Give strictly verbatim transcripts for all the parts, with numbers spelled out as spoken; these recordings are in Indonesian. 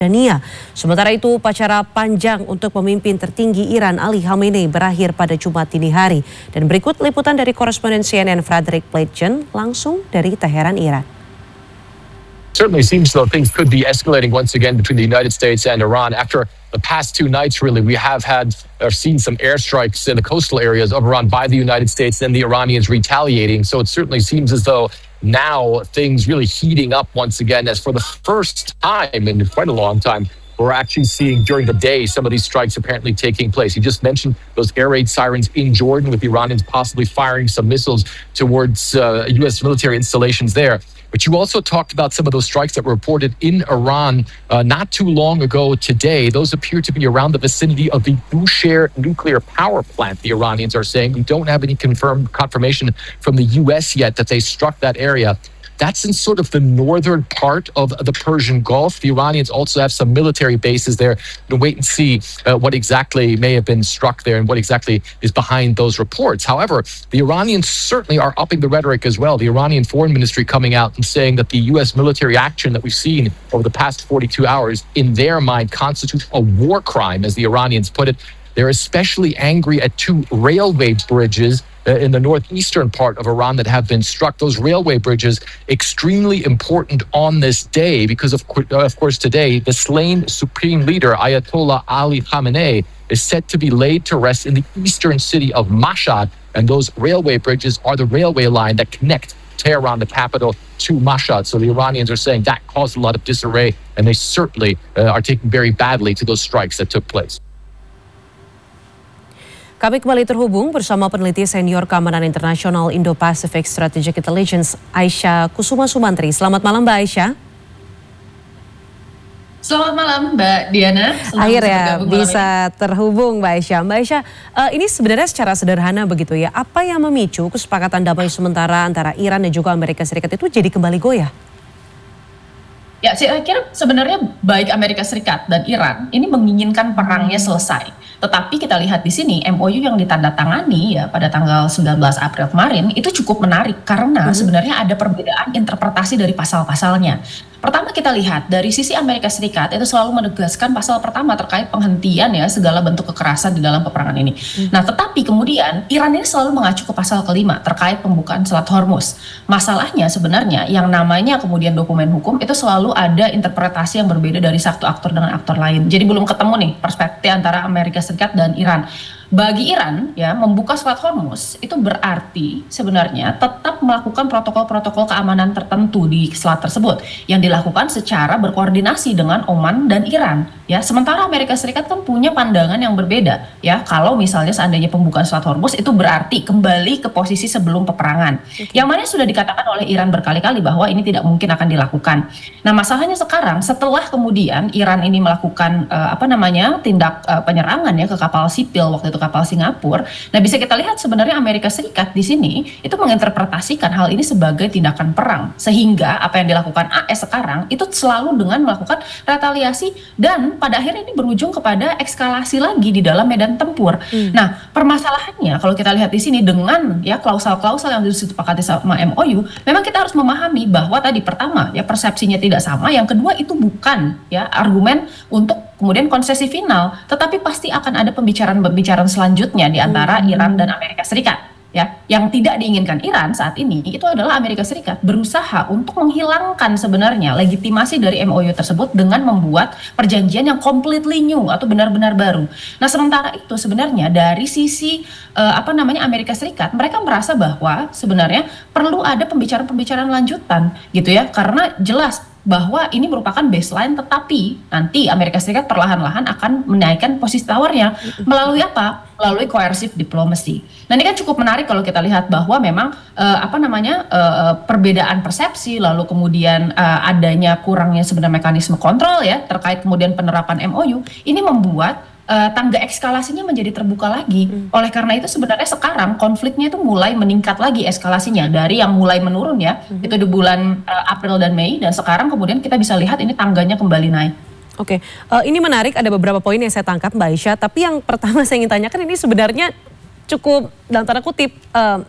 Jordania. Sementara itu, upacara panjang untuk pemimpin tertinggi Iran Ali Khamenei berakhir pada Jumat dini hari. Dan berikut liputan dari koresponden C N N Frederick Pleitgen langsung dari Teheran, Iran. Certainly seems though things could be escalating once again between the United States and Iran. After the past two nights, really, we have had or seen some airstrikes in the coastal areas of Iran by the United States and the Iranians retaliating. So it certainly seems as though now things really heating up once again, as for the first time in quite a long time, we're actually seeing during the day some of these strikes apparently taking place. You just mentioned those air raid sirens in Jordan, with the Iranians possibly firing some missiles towards uh, U S military installations there. But you also talked about some of those strikes that were reported in Iran uh, not too long ago today. Those appear to be around the vicinity of the Bushehr nuclear power plant, the Iranians are saying. We don't have any confirmed confirmation from the U S yet that they struck that area. That's in sort of the northern part of the Persian Gulf. The Iranians also have some military bases there. We'll wait and see uh, what exactly may have been struck there and what exactly is behind those reports. However, the Iranians certainly are upping the rhetoric as well. The Iranian Foreign Ministry coming out and saying that the U S military action that we've seen over the past forty-two hours, in their mind, constitutes a war crime, as the Iranians put it. They're especially angry at two railway bridges uh, in the northeastern part of Iran that have been struck. Those railway bridges, extremely important on this day because, of, co- uh, of course, today, the slain supreme leader, Ayatollah Ali Khamenei, is set to be laid to rest in the eastern city of Mashhad. And those railway bridges are the railway line that connect Tehran, the capital, to Mashhad. So the Iranians are saying that caused a lot of disarray, and they certainly uh, are taking very badly to those strikes that took place. Kami kembali terhubung bersama peneliti senior keamanan internasional Indo-Pacific Strategic Intelligence, Aisyah Kusuma Sumantri. Selamat malam, Mbak Aisyah. Selamat malam, Mbak Diana. Akhirnya bisa terhubung, Mbak Aisyah. Mbak Aisyah, uh, ini sebenarnya secara sederhana begitu ya. Apa yang memicu kesepakatan damai sementara antara Iran dan juga Amerika Serikat itu jadi kembali goyah? Ya, saya kira sebenarnya baik Amerika Serikat dan Iran ini menginginkan perangnya selesai. Tetapi kita lihat di sini M O U yang ditandatangani ya pada tanggal sembilan belas April kemarin itu cukup menarik karena hmm. sebenarnya ada perbedaan interpretasi dari pasal-pasalnya. Pertama, kita lihat dari sisi Amerika Serikat itu selalu menegaskan pasal pertama terkait penghentian ya segala bentuk kekerasan di dalam peperangan ini. Hmm. Nah, tetapi kemudian Iran ini selalu mengacu ke pasal kelima terkait pembukaan Selat Hormuz. Masalahnya sebenarnya yang namanya kemudian dokumen hukum itu selalu ada interpretasi yang berbeda dari satu aktor dengan aktor lain. Jadi belum ketemu nih perspektif antara Amerika Serikat dan Iran. Bagi Iran ya, membuka Selat Hormuz itu berarti sebenarnya tetap melakukan protokol-protokol keamanan tertentu di selat tersebut yang dilakukan secara berkoordinasi dengan Oman dan Iran ya. Sementara Amerika Serikat kan punya pandangan yang berbeda ya. Kalau misalnya seandainya pembukaan Selat Hormuz itu berarti kembali ke posisi sebelum peperangan. Okay. Yang mana sudah dikatakan oleh Iran berkali-kali bahwa ini tidak mungkin akan dilakukan. Nah, masalahnya sekarang setelah kemudian Iran ini melakukan uh, apa namanya tindak uh, penyerangan ya ke kapal sipil waktu itu kapal Singapura. Nah, bisa kita lihat sebenarnya Amerika Serikat di sini itu menginterpretasikan hal ini sebagai tindakan perang. Sehingga apa yang dilakukan A S sekarang itu selalu dengan melakukan retaliasi dan pada akhirnya ini berujung kepada eskalasi lagi di dalam medan tempur. Hmm. Nah, permasalahannya kalau kita lihat di sini dengan ya klausal-klausal yang disepakati sama M O U, memang kita harus memahami bahwa tadi pertama ya persepsinya tidak sama, yang kedua itu bukan ya argumen untuk kemudian konsesi final, tetapi pasti akan ada pembicaraan-pembicaraan selanjutnya di antara hmm. Iran dan Amerika Serikat. Ya, yang tidak diinginkan Iran saat ini itu adalah Amerika Serikat berusaha untuk menghilangkan sebenarnya legitimasi dari M O U tersebut dengan membuat perjanjian yang completely new atau benar-benar baru. Nah, sementara itu sebenarnya dari sisi uh, apa namanya Amerika Serikat, mereka merasa bahwa sebenarnya perlu ada pembicaraan-pembicaraan lanjutan gitu ya, karena jelas bahwa ini merupakan baseline, tetapi nanti Amerika Serikat perlahan-lahan akan menaikkan posisi tawarnya melalui apa? Melalui coercive diplomacy. Nah, ini kan cukup menarik kalau kita lihat bahwa memang uh, apa namanya uh, perbedaan persepsi, lalu kemudian uh, adanya kurangnya sebenarnya mekanisme kontrol ya terkait kemudian penerapan M O U ini membuat Uh, tangga eskalasinya menjadi terbuka lagi. Hmm. Oleh karena itu sebenarnya sekarang konfliknya itu mulai meningkat lagi eskalasinya dari yang mulai menurun ya, hmm. itu di bulan uh, April dan Mei, dan sekarang kemudian kita bisa lihat ini tangganya kembali naik. Oke, uh, ini menarik, ada beberapa poin yang saya tangkap, Mbak Aisyah, tapi yang pertama saya ingin tanyakan ini sebenarnya cukup dalam tanda kutip uh,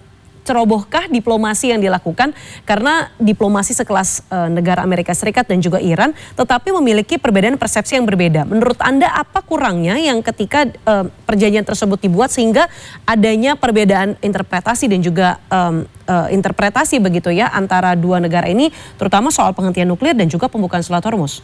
cerobohkah diplomasi yang dilakukan karena diplomasi sekelas uh, negara Amerika Serikat dan juga Iran tetapi memiliki perbedaan persepsi yang berbeda. Menurut Anda apa kurangnya yang ketika uh, perjanjian tersebut dibuat sehingga adanya perbedaan interpretasi dan juga um, uh, interpretasi begitu ya antara dua negara ini terutama soal penghentian nuklir dan juga pembukaan Selat Hormuz?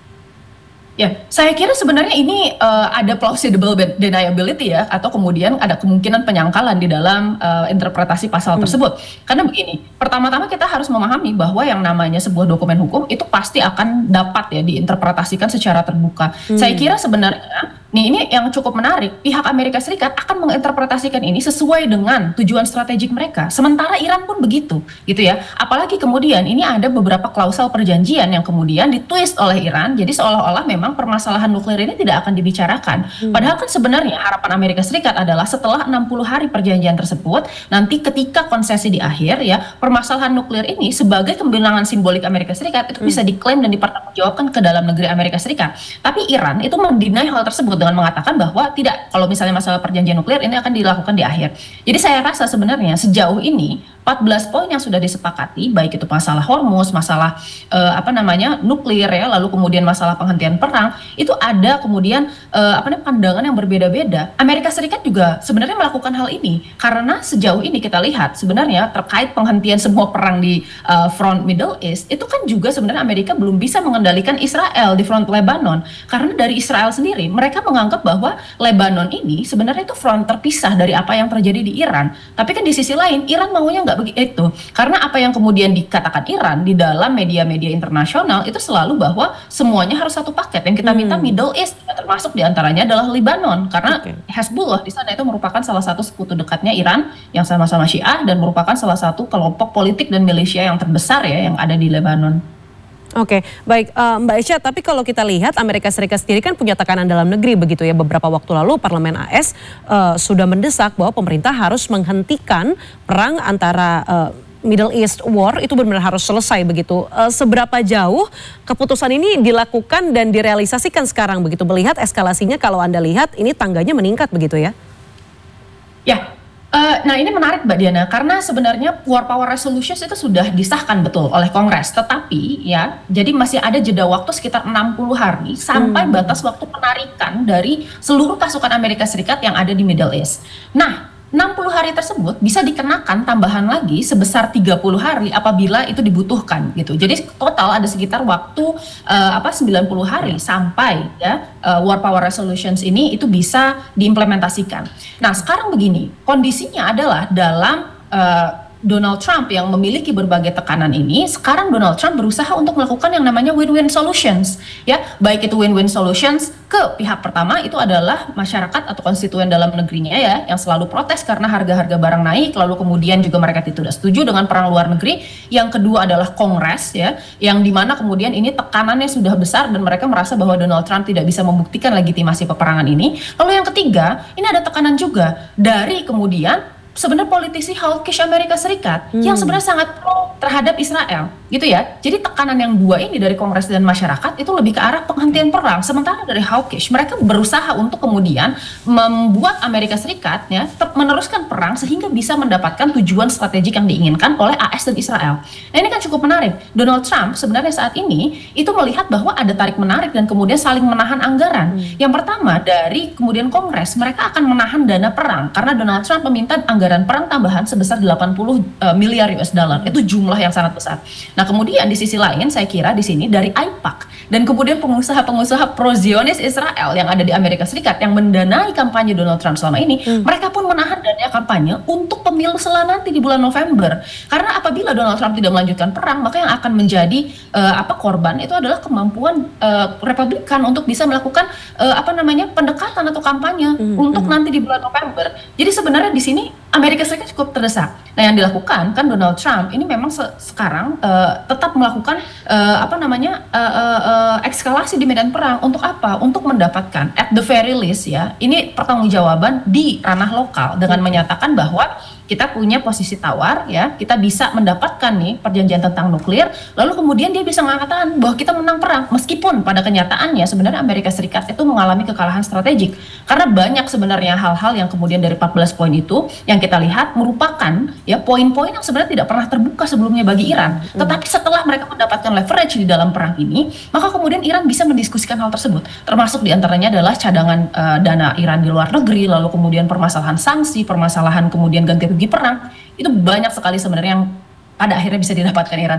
Ya, saya kira sebenarnya ini uh, ada plausible deniability ya, atau kemudian ada kemungkinan penyangkalan di dalam uh, interpretasi pasal hmm. tersebut. Karena begini, pertama-tama kita harus memahami bahwa yang namanya sebuah dokumen hukum itu pasti akan dapat ya diinterpretasikan secara terbuka. Hmm. Saya kira sebenarnya nih ini yang cukup menarik, pihak Amerika Serikat akan menginterpretasikan ini sesuai dengan tujuan strategik mereka. Sementara Iran pun begitu, gitu ya. Apalagi kemudian ini ada beberapa klausel perjanjian yang kemudian ditwist oleh Iran, jadi seolah-olah memang permasalahan nuklir ini tidak akan dibicarakan. Hmm. Padahal kan sebenarnya harapan Amerika Serikat adalah setelah enam puluh hari perjanjian tersebut, nanti ketika konsesi di akhir ya, permasalahan nuklir ini sebagai kemenangan simbolik Amerika Serikat itu hmm. bisa diklaim dan dipertanggungjawabkan ke dalam negeri Amerika Serikat. Tapi Iran itu mendinai hal tersebut dengan mengatakan bahwa tidak, kalau misalnya masalah perjanjian nuklir ini akan dilakukan di akhir. Jadi saya rasa sebenarnya sejauh ini empat belas poin yang sudah disepakati, baik itu masalah Hormuz, masalah uh, apa namanya nuklir ya, lalu kemudian masalah penghentian perang, itu ada kemudian uh, apa namanya pandangan yang berbeda-beda. Amerika Serikat juga sebenarnya melakukan hal ini karena sejauh ini kita lihat sebenarnya terkait penghentian semua perang di uh, front Middle East itu kan juga sebenarnya Amerika belum bisa mengendalikan Israel di front Lebanon, karena dari Israel sendiri mereka menganggap bahwa Lebanon ini sebenarnya itu front terpisah dari apa yang terjadi di Iran. Tapi kan di sisi lain Iran maunya nggak begitu, karena apa yang kemudian dikatakan Iran di dalam media-media internasional itu selalu bahwa semuanya harus satu paket. Yang kita minta hmm. Middle East, termasuk diantaranya adalah Lebanon, karena okay. Hezbollah di sana itu merupakan salah satu sekutu dekatnya Iran yang sama-sama Syiah dan merupakan salah satu kelompok politik dan militia yang terbesar ya yang ada di Lebanon. Oke, baik uh, Mbak Esya, tapi kalau kita lihat Amerika Serikat sendiri kan punya tekanan dalam negeri begitu ya. Beberapa waktu lalu Parlemen A S uh, sudah mendesak bahwa pemerintah harus menghentikan perang antara uh, Middle East War, itu benar-benar harus selesai begitu. Uh, seberapa jauh keputusan ini dilakukan dan direalisasikan sekarang begitu? Melihat eskalasinya kalau Anda lihat ini tangganya meningkat begitu ya? Ya. Uh, nah ini menarik Mbak Diana, karena sebenarnya War Power Resolutions itu sudah disahkan betul oleh Kongres, tetapi ya jadi masih ada jeda waktu sekitar enam puluh hari sampai hmm. batas waktu penarikan dari seluruh pasukan Amerika Serikat yang ada di Middle East. Nah enam puluh hari tersebut bisa dikenakan tambahan lagi sebesar tiga puluh hari apabila itu dibutuhkan gitu. Jadi total ada sekitar waktu uh, apa sembilan puluh hari sampai ya uh, War Power Resolutions ini itu bisa diimplementasikan. Nah, sekarang begini, kondisinya adalah dalam uh, Donald Trump yang memiliki berbagai tekanan ini, sekarang Donald Trump berusaha untuk melakukan yang namanya win-win solutions, ya, baik itu win-win solutions ke pihak pertama itu adalah masyarakat atau konstituen dalam negerinya ya, yang selalu protes karena harga-harga barang naik, lalu kemudian juga mereka tidak setuju dengan perang luar negeri. Yang kedua adalah Kongres ya, yang dimana kemudian ini tekanannya sudah besar dan mereka merasa bahwa Donald Trump tidak bisa membuktikan legitimasi peperangan ini. Lalu yang ketiga, ini ada tekanan juga dari kemudian sebenarnya politisi hawkish Amerika Serikat hmm. yang sebenarnya sangat pro terhadap Israel gitu ya. Jadi tekanan yang dua ini dari Kongres dan masyarakat itu lebih ke arah penghentian perang. Sementara dari hawkish mereka berusaha untuk kemudian membuat Amerika Serikat ya meneruskan perang sehingga bisa mendapatkan tujuan strategik yang diinginkan oleh A S dan Israel. Nah ini kan cukup menarik. Donald Trump sebenarnya saat ini itu melihat bahwa ada tarik menarik dan kemudian saling menahan anggaran. Hmm. Yang pertama dari kemudian Kongres mereka akan menahan dana perang karena Donald Trump meminta anggaran perang tambahan sebesar delapan puluh uh, miliar U S dollar. Itu jumlah yang sangat besar. Nah, kemudian di sisi lain saya kira di sini dari AIPAC dan kemudian pengusaha-pengusaha pro-Zionis Israel yang ada di Amerika Serikat yang mendanai kampanye Donald Trump selama ini, hmm. mereka pun menahan dana kampanye untuk pemilu sela nanti di bulan November. Karena apabila Donald Trump tidak melanjutkan perang, maka yang akan menjadi uh, apa korban itu adalah kemampuan uh, Republikan untuk bisa melakukan uh, apa namanya pendekatan atau kampanye hmm. untuk hmm. nanti di bulan November. Jadi sebenarnya di sini Amerika Serikat cukup terdesak. Nah, yang dilakukan kan Donald Trump ini memang se sekarang uh, tetap melakukan uh, apa namanya uh, uh, uh, ekskalasi di medan perang. Untuk apa? Untuk mendapatkan at the very least ya, ini pertanggungjawaban di ranah lokal dengan menyatakan bahwa kita punya posisi tawar ya, kita bisa mendapatkan nih perjanjian tentang nuklir, lalu kemudian dia bisa mengatakan bahwa kita menang perang, meskipun pada kenyataannya sebenarnya Amerika Serikat itu mengalami kekalahan strategik, karena banyak sebenarnya hal-hal yang kemudian dari empat belas poin itu yang kita lihat merupakan ya poin-poin yang sebenarnya tidak pernah terbuka sebelumnya bagi Iran, hmm. tetapi setelah mereka mendapatkan leverage di dalam perang ini, maka kemudian Iran bisa mendiskusikan hal tersebut, termasuk diantaranya adalah cadangan uh, dana Iran di luar negeri, lalu kemudian permasalahan sanksi, permasalahan kemudian ganti rugi perang, itu banyak sekali sebenarnya yang pada akhirnya bisa didapatkan Iran.